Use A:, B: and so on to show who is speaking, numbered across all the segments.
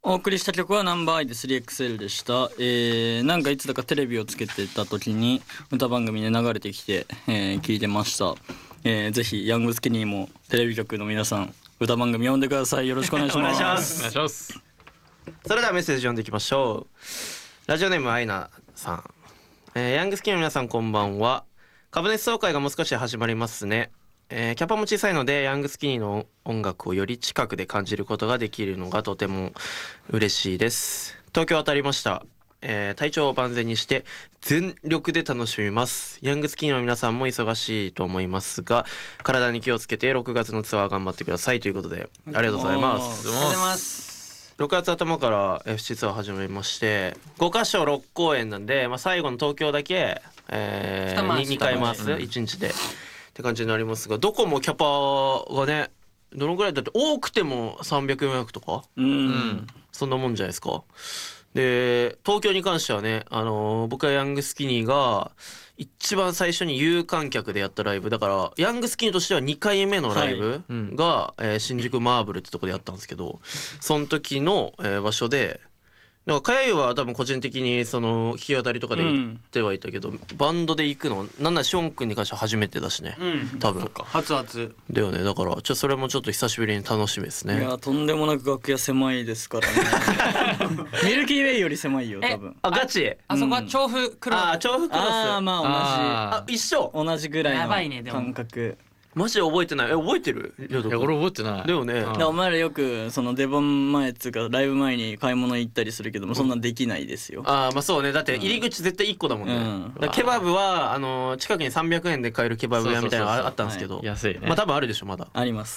A: お送りした曲はナンバーアイで 3XL でした。なんかいつだかテレビをつけてた時に歌番組で流れてきて、聞いてました。ぜひヤングスキニーもテレビ局の皆さん歌番組読んでください。よろしくお願いします。
B: お願いします。それではメッセージ読んでいきましょう。ラジオネームアイナさん、ヤングスキニーの皆さんこんばんは。株主総会がもう少しで始まりますね。キャパも小さいのでヤングスキニーの音楽をより近くで感じることができるのがとても嬉しいです。東京当たりました。体調を万全にして全力で楽しみます。ヤングスキニーの皆さんも忙しいと思いますが体に気をつけて6月のツアー頑張ってくださいということでありがとうございます。
C: ありがとうございます。
B: 6月頭から FC ツアー始まりまして5カ所6公演なんで、最後の東京だけ、2回回す1日でって感じになりますが、どこもキャパがねどのぐらいだって多くても300、400とか、そんなもんじゃないですか。で東京に関してはね、僕はヤングスキニーが一番最初に有観客でやったライブだからヤングスキニーとしては2回目のライブが、新宿マーブルってとこでやったんですけど、その時の、場所でなんかかやゆは多分個人的にその弾き語りとかで行ってはいたけど、バンドで行くのなんならショーン君に関しては初めてだしね、多分
C: 初
B: だよね。だからそれもちょっと久しぶりに楽しみですね。
A: いやとんでもなく楽屋狭いですからねミルキーウェイより狭いよ多分。
B: あガチ。
C: あそこは調布クロス。
B: 調布クロス。一緒
A: 同じぐらい
C: やばいね
A: の
C: でも
A: 感覚。
B: マジで覚えてない。覚えてる？いや
D: 俺覚えてない。
B: だよね。
A: お前らよくその出番前つうかライブ前に買い物行ったりするけどもそんなんできないですよ。
B: そうね。だって入り口絶対1個だもんね。だからケバブは近くに300円で買えるケバブ屋みたいなのがあったんですけど、
D: 安いね。
B: 多分あるでしょまだ。
A: あります。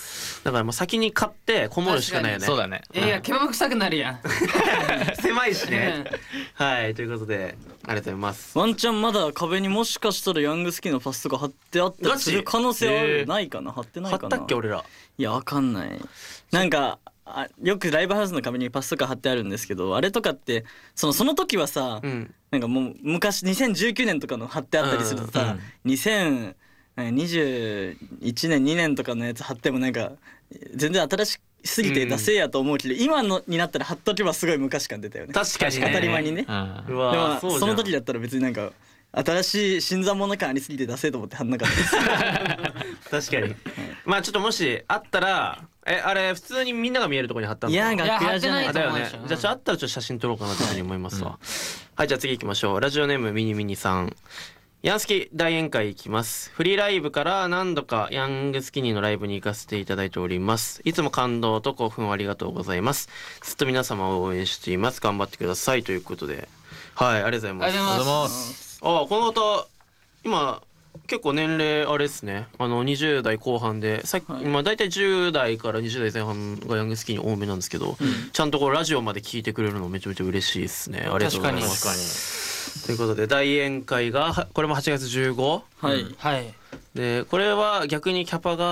B: だからもう先に買ってこもるしかないよね。
D: そうだね。
C: いやケバブ臭くなるやん
B: 狭いしね。はいということでありがとうございます。
A: ワンチャンまだ壁にもしかしたらヤングスキーのパスとか貼ってあったりする可能性はある。ないかな、貼ってないかな。
B: 貼ったっけ俺ら。
A: いやわかんない。なんかよくライブハウスの壁にパスとか貼ってあるんですけど、あれとかってその時はさ、なんかもう昔2019年とかの貼ってあったりするとさ、2021年2年とかのやつ貼ってもなんか全然新しすぎて出せやと思うけど、今のになったら貼っとけばすごい昔感出たよね。
B: 確かにね。
A: 当たり前にね。でもその時だったら別になんか新しい新参者感ありすぎて出せと思って貼んなかったです
B: 確かにちょっともしあったらあれ普通にみんなが見えるところに貼ったんですか？
A: いや楽屋じゃない。
B: だよね。じゃああったらちょっと写真撮ろうかなというふうに思いますわ。はいじゃあ次行きましょう。ラジオネームミニミニさん。ヤンスキ大宴会行きます。フリーライブから何度かヤングスキニーのライブに行かせていただいております。いつも感動と興奮をありがとうございます。ずっと皆様を応援しています。頑張ってくださいということで、はいありがとうございます。
C: ありがとうございます。
B: この方今結構年齢あれですね。20代後半でだいたい10代から20代前半がヤングスキニー多めなんですけど、ちゃんとラジオまで聞いてくれるのめちゃめちゃ嬉しいですね。ありがとうございます。確かに。ということで大宴会がこれも8月15。
A: はい。
B: でこれは逆にキャパが